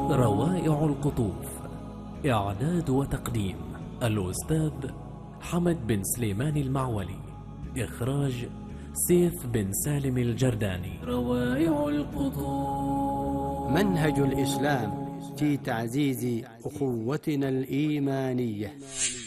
روائع القطوف. إعداد وتقديم الأستاذ حمد بن سليمان المعولي. إخراج سيف بن سالم الجرداني. روائع القطوف. منهج الإسلام في تعزيز أخوتنا الإيمانية.